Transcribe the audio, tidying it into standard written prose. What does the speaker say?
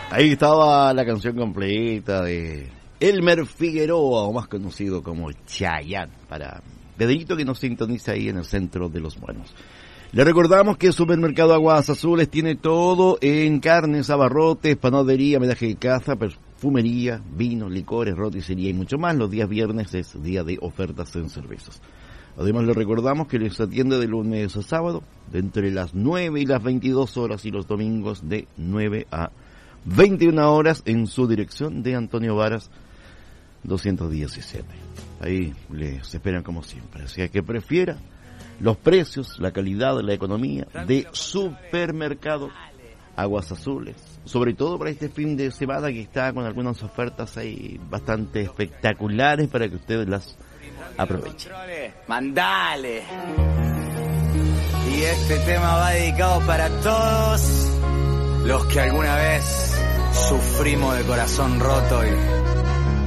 Ahí estaba la canción completa de Elmer Figueroa, o más conocido como Chayanne, para Pedrito que nos sintoniza ahí en el centro de Los Buenos. Le recordamos que el supermercado Aguas Azules tiene todo en carnes, abarrotes, panadería, menaje de caza, perfumería, vinos, licores, roticería y mucho más. Los días viernes es día de ofertas en cervezas. Además le recordamos que les atiende de lunes a sábado, de entre las 9 y las 22 horas y los domingos de 9 a 21 horas en su dirección de Antonio Varas 217. Ahí les esperan como siempre. Así que prefiera los precios, la calidad, la economía de Supermercado Aguas Azules. Sobre todo para este fin de semana que está con algunas ofertas ahí bastante espectaculares para que ustedes las aprovechen. Mandale. Y este tema va dedicado para todos los que alguna vez sufrimos de corazón roto y